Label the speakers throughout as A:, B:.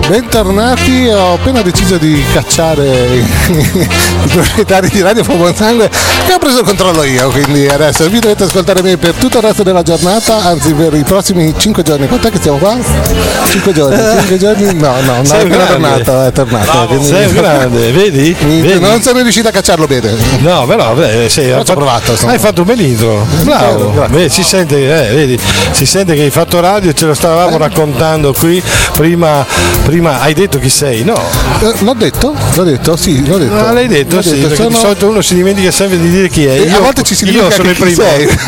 A: Bentornati, ho appena deciso di cacciare i proprietari di Radio Fuoco Sangue e ho preso il controllo io, quindi adesso vi dovete ascoltare me per tutto il resto della giornata, anzi per i prossimi 5 giorni. Quant'è che siamo qua? 5 giorni? No, è tornato. Quindi...
B: Sei grande, vedi?
A: Non sono riuscito a cacciarlo bene.
B: No, però hai fatto un bel intro, bravo. Vedi, si sente che hai fatto radio, ce lo stavamo raccontando qui prima hai detto chi sei, no?
A: L'ho detto.
B: Ah, l'hai detto, sì, perché di solito uno si dimentica sempre di dire chi è.
A: A volte ci si dimentica
B: sono il primo.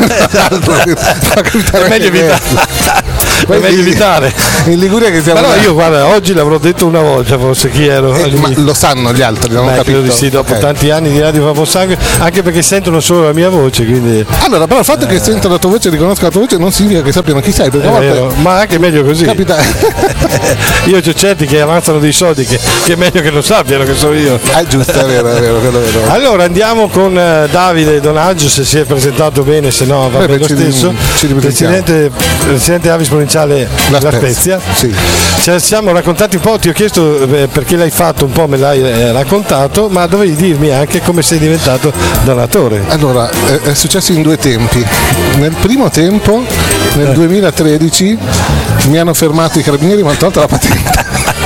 B: È meglio evitare.
A: In Liguria che siamo.
B: Però io guarda, oggi l'avrò detto una volta forse chi ero.
A: Ma lo sanno gli altri, non ho capito.
B: Credo sì, dopo tanti anni di Radio Fuoco Sangue, anche perché sentono solo la mia voce, quindi.
A: Allora, però il fatto che sentono la tua voce e riconoscono la tua voce non significa che sappiano chi sei, perché a volte...
B: Ma anche meglio così.
A: Capita.
B: Io c'ho certi che avanzano dei soldi che è meglio che lo sappiano che sono io.
A: Giusto, è vero.
B: Allora andiamo con Davide Donaggio, se si è presentato bene, se no va bene lo stesso. Presidente Avis provinciale La Spezia.
A: Sì.
B: Ci siamo raccontati un po', ti ho chiesto perché l'hai fatto, un po' me l'hai raccontato, ma dovevi dirmi anche come sei diventato donatore.
A: Allora, è successo in due tempi. Nel primo tempo, nel 2013, mi hanno fermato i carabinieri, mi hanno tolto la patente.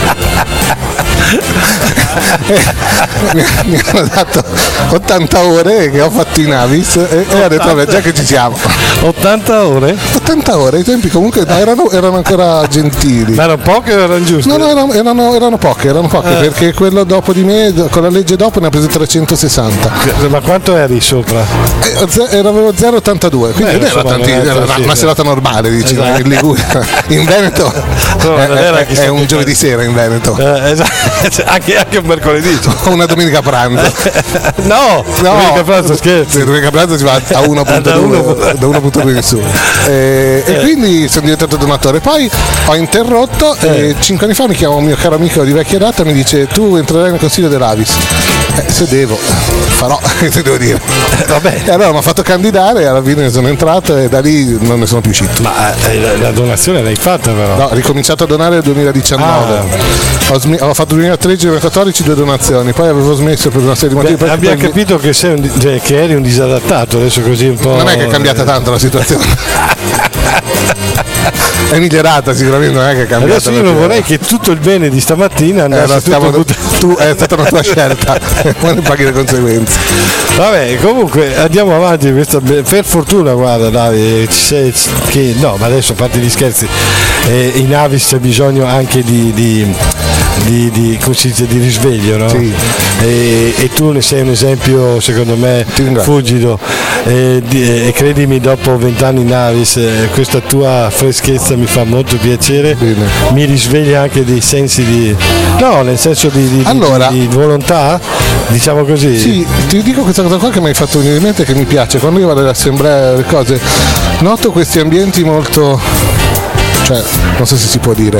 A: Mi hanno dato 80 ore che ho fatto in Avis e ho detto vabbè, già che ci siamo.
B: 80 ore?
A: 80 ore, i tempi comunque erano ancora gentili.
B: Ma erano poche o erano giuste?
A: No, erano poche perché quello dopo di me, con la legge dopo, ne ha preso 360.
B: Ma quanto eri sopra?
A: Avevo 0,82, quindi era una serata normale, dici, esatto. In Liguria. In Veneto è un giovedì sera in Veneto.
B: Esatto. Anche un mercoledì
A: o una domenica pranzo.
B: No, domenica pranzo scherzi.
A: Domenica pranzo si va a 1.2 da 1.2 in su e quindi sono diventato donatore. Poi ho interrotto e 5 anni fa mi chiama un mio caro amico di vecchia data e mi dice tu entrerai nel consiglio dell'Avis. Se devo farò, che devo dire.
B: Vabbè.
A: E allora mi ha fatto candidare e alla fine sono entrato e da lì non ne sono più uscito.
B: Ma la donazione l'hai fatta però?
A: No, ho ricominciato a donare nel 2019. Ho fatto 2013-2014 2 donazioni, poi avevo smesso per una serie di motivi.
B: Abbiamo capito che che eri un disadattato, adesso così un po'.
A: Non è che è cambiata tanto la situazione. È migliorata sicuramente, non è che è cambiata.
B: Adesso io non vorrei che tutto il bene di stamattina andasse
A: è stata una tua scelta, poi ne paghi le conseguenze.
B: Vabbè, comunque andiamo avanti. Per fortuna, guarda Davide, no, ma adesso a parte gli scherzi, in Avis c'è bisogno anche di risveglio, no?
A: Sì.
B: E tu ne sei un esempio secondo me fulgido e credimi, dopo 20 anni in Avis questa tua freschezza mi fa molto piacere.
A: Bene.
B: Mi risveglia anche dei sensi nel senso di volontà, diciamo così.
A: Sì, ti dico questa cosa qua che mi hai fatto venire in mente, che mi piace quando io vado all'assemblea, le cose, noto questi ambienti molto, cioè non so se si può dire,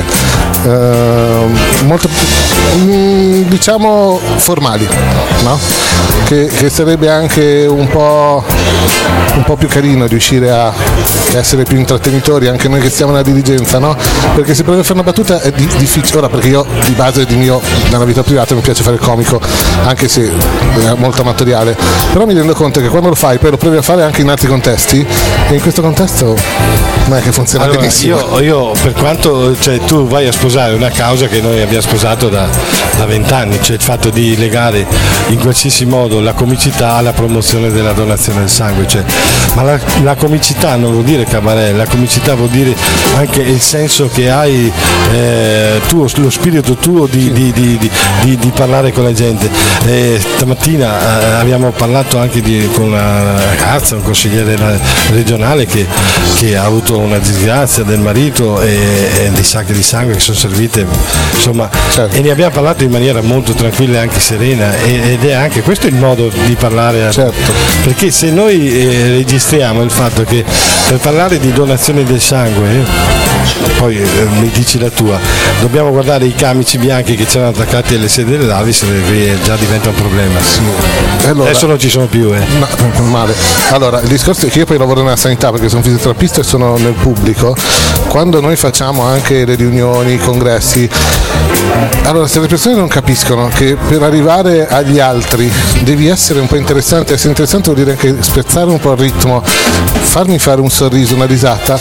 A: molto diciamo formali, no? Che sarebbe anche un po' più carino riuscire a essere più intrattenitori anche noi che stiamo nella dirigenza, no? Perché se provi a fare una battuta è difficile, ora perché io di base nella vita privata mi piace fare il comico, anche se è molto amatoriale, però mi rendo conto che quando lo fai poi lo provi a fare anche in altri contesti e in questo contesto non è che funziona benissimo.
B: Io per quanto, cioè, tu vai a sposare una causa che noi abbiamo sposato da 20 anni, cioè il fatto di legare in qualsiasi modo la comicità alla promozione della donazione del sangue, cioè, ma la comicità non vuol dire cabaret, la comicità vuol dire anche il senso che hai tuo, lo spirito tuo di parlare con la gente. Stamattina abbiamo parlato anche con una ragazza, un consigliere regionale che ha avuto una disgrazia del marito e di sacche di sangue che sono servite, insomma, certo. E ne abbiamo parlato in maniera molto tranquilla e anche serena, ed è anche questo il modo di parlare,
A: certo.
B: Perché se noi registriamo il fatto che per parlare di donazione del sangue, poi mi dici la tua, dobbiamo guardare i camici bianchi che c'erano attaccati alle sedie dell'Avis, qui già diventa un problema.
A: Sì. Allora,
B: adesso non ci sono più.
A: No, male. Allora, il discorso è che io poi lavoro nella sanità perché sono fisioterapista e sono nel pubblico. Quando noi facciamo anche le riunioni, i congressi, allora se le persone non capiscono che per arrivare agli altri devi essere un po' interessante, essere interessante vuol dire anche spezzare un po' il ritmo, farmi fare un sorriso, una risata,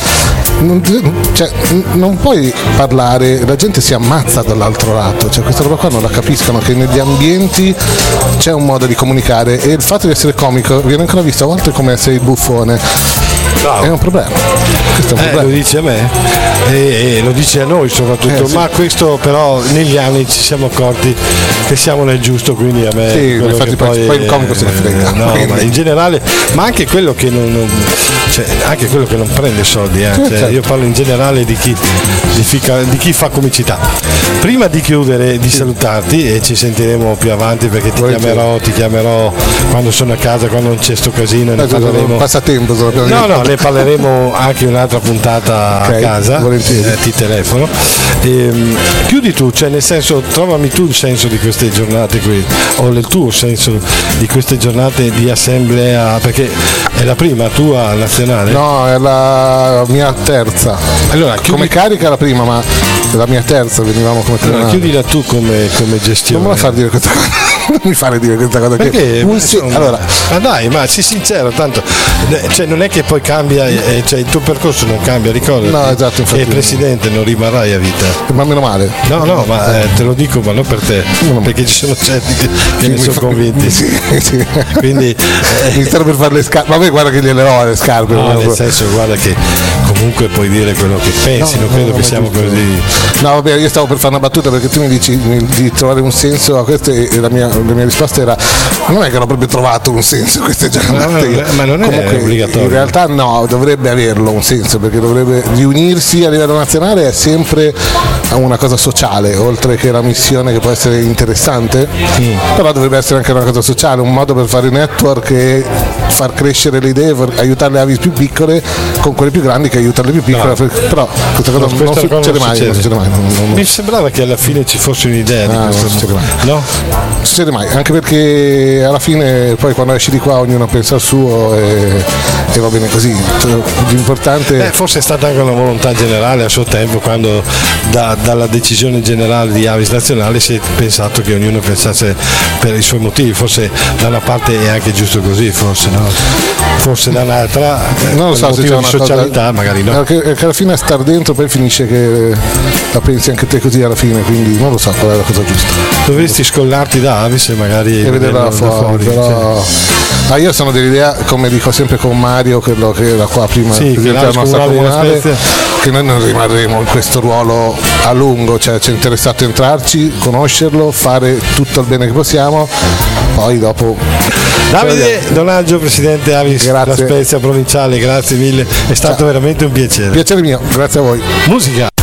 A: non puoi parlare, la gente si ammazza dall'altro lato, cioè questa roba qua non la capiscono, che negli ambienti c'è un modo di comunicare e il fatto di essere comico viene ancora visto a volte come essere il buffone. È un problema. Questo è un problema.
B: Lo dice a me e lo dice a noi soprattutto,
A: sì.
B: Ma questo però negli anni ci siamo accorti che siamo nel giusto, quindi a me
A: sì, infatti poi il comico se ne frega.
B: No, ma in generale, ma anche quello che anche quello che non prende soldi,
A: certo.
B: Io parlo in generale di chi fa comicità. Prima di chiudere, di salutarti, e ci sentiremo più avanti perché ti chiamerò quando sono a casa, quando non c'è sto casino e ne parleremo.
A: Passatempo,
B: No, ne parleremo anche un'altra puntata a casa, ti telefono. Chiudi tu, cioè nel senso, trovami tu il senso di queste giornate qui, o il tuo senso di queste giornate di assemblea, perché è la prima tua nazionale?
A: No, è la mia terza.
B: Allora,
A: come carica la prima, ma è la mia terza, venivamo come
B: allora, chiudila tu come gestione.
A: Non me la far dire questa cosa. Non mi fare dire questa cosa.
B: Perché?
A: Allora,
B: ma dai, ma sii sincero, tanto cioè, non è che poi cambia, cioè, il tuo percorso non cambia, ricordati.
A: No, esatto, infatti.
B: E presidente non rimarrai a vita.
A: Ma meno male.
B: No, ma te lo dico, ma non per te, perché ci sono certi che ne sono convinti.
A: Sì.
B: Quindi
A: mi stanno per fare le scarpe. Vabbè, guarda che gliele ho le scarpe.
B: No, nel senso, guarda che comunque puoi dire quello che pensi, non credo che siamo così.
A: No, vabbè, io stavo per fare una battuta perché tu mi dici di trovare un senso a questo e la mia risposta era non è che ho proprio trovato un senso a queste giornate.
B: Ma non è
A: comunque,
B: obbligatorio.
A: In realtà no, dovrebbe averlo un senso, perché dovrebbe riunirsi a livello nazionale è sempre una cosa sociale, oltre che la missione che può essere interessante, però dovrebbe essere anche una cosa sociale, un modo per fare network e far crescere le idee, aiutare le avi più piccole con quelle più grandi che aiutano le più piccole, però questa cosa non succede mai.
B: Mi sembrava che alla fine ci fosse un'idea di questo.
A: Non succede mai.
B: No?
A: Succede mai, anche perché alla fine poi quando esci di qua ognuno pensa al suo e va bene così. L'importante
B: forse è stata anche una volontà generale a suo tempo, quando dalla decisione generale di Avis Nazionale si è pensato che ognuno pensasse per i suoi motivi, forse da una parte è anche giusto così, forse no? Forse da un'altra
A: non lo so se c'è una
B: socialità cosa, magari no,
A: perché alla fine a star dentro poi finisce che la pensi anche te così alla fine, quindi non lo so qual è la cosa giusta.
B: Dovresti scollarti da Avis e magari
A: vederla fuori, però io sono dell'idea, come dico sempre con Mario, quello che era qua prima,
B: sì,
A: della nostra comunale, che noi non rimarremo in questo ruolo a lungo, cioè ci è interessato entrarci, conoscerlo, fare tutto il bene che possiamo, poi dopo.
B: Davide Donaggio, presidente Avis La Spezia provinciale, grazie mille, è stato veramente un piacere.
A: Piacere mio, grazie a voi.
B: Musica.